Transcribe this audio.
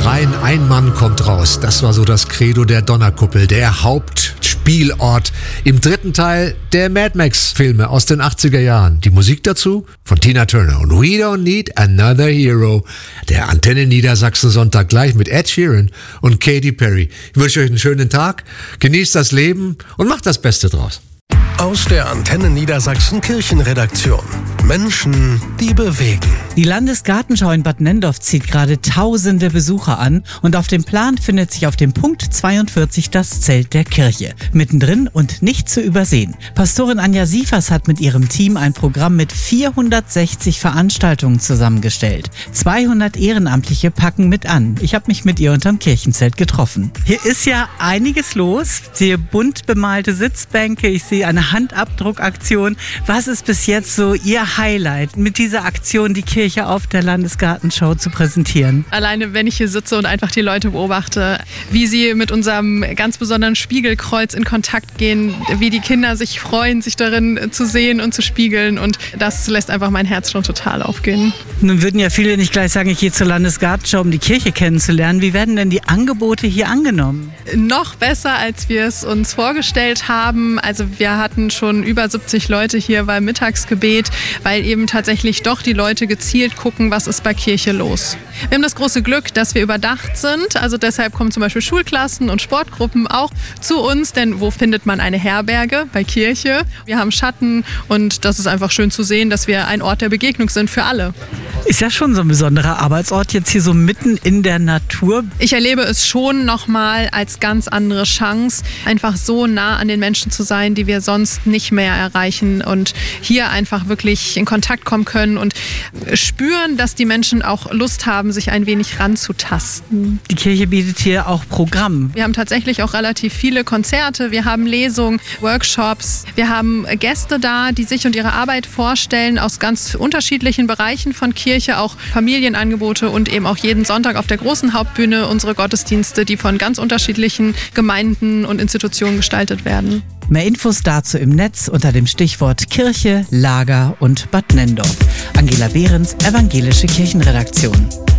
rein, ein Mann kommt raus. Das war so das Credo der Donnerkuppel, der Hauptspielort im dritten Teil der Mad Max-Filme aus den 80er Jahren. Die Musik dazu von Tina Turner und We Don't Need Another Hero. Der Antenne Niedersachsen Sonntag gleich mit Ed Sheeran und Katy Perry. Ich wünsche euch einen schönen Tag, genießt das Leben und macht das Beste draus. Aus der Antenne Niedersachsen Kirchenredaktion. Menschen, die bewegen. Die Landesgartenschau in Bad Nenndorf zieht gerade tausende Besucher an und auf dem Plan findet sich auf dem Punkt 42 das Zelt der Kirche. Mittendrin und nicht zu übersehen. Pastorin Anja Siefers hat mit ihrem Team ein Programm mit 460 Veranstaltungen zusammengestellt. 200 Ehrenamtliche packen mit an. Ich habe mich mit ihr unterm Kirchenzelt getroffen. Hier ist ja einiges los. Ich sehe bunt bemalte Sitzbänke, ich sehe eine Handabdruckaktion. Was ist bis jetzt so Ihr Highlight, mit dieser Aktion die Kirche auf der Landesgartenschau zu präsentieren? Alleine, wenn ich hier sitze und einfach die Leute beobachte, wie sie mit unserem ganz besonderen Spiegelkreuz in Kontakt gehen, wie die Kinder sich freuen, sich darin zu sehen und zu spiegeln, und das lässt einfach mein Herz schon total aufgehen. Nun würden ja viele nicht gleich sagen, ich gehe zur Landesgartenschau, um die Kirche kennenzulernen. Wie werden denn die Angebote hier angenommen? Noch besser, als wir es uns vorgestellt haben. Also wir hatten schon über 70 Leute hier beim Mittagsgebet, weil eben tatsächlich doch die Leute gezielt gucken, was ist bei Kirche los. Wir haben das große Glück, dass wir überdacht sind. Also deshalb kommen zum Beispiel Schulklassen und Sportgruppen auch zu uns. Denn wo findet man eine Herberge? Bei Kirche. Wir haben Schatten und das ist einfach schön zu sehen, dass wir ein Ort der Begegnung sind für alle. Ist ja schon so ein besonderer Arbeitsort, jetzt hier so mitten in der Natur. Ich erlebe es schon nochmal als ganz andere Chance, einfach so nah an den Menschen zu sein, die wir sonst nicht mehr erreichen, und hier einfach wirklich in Kontakt kommen können und spüren, dass die Menschen auch Lust haben, sich ein wenig ranzutasten. Die Kirche bietet hier auch Programm. Wir haben tatsächlich auch relativ viele Konzerte, wir haben Lesungen, Workshops, wir haben Gäste da, die sich und ihre Arbeit vorstellen aus ganz unterschiedlichen Bereichen von Kirche, auch Familienangebote und eben auch jeden Sonntag auf der großen Hauptbühne unsere Gottesdienste, die von ganz unterschiedlichen Gemeinden und Institutionen gestaltet werden. Mehr Infos dazu im Netz unter dem Stichwort Kirche, Lager und Bad Nenndorf. Angela Behrens, Evangelische Kirchenredaktion.